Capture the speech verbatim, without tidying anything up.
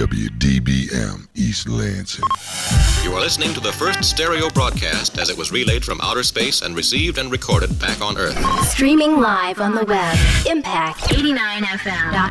W D B M, East Lansing. You are listening to the first stereo broadcast as it was relayed from outer space and received and recorded back on Earth. Streaming live on the web, impact eighty-nine F M dot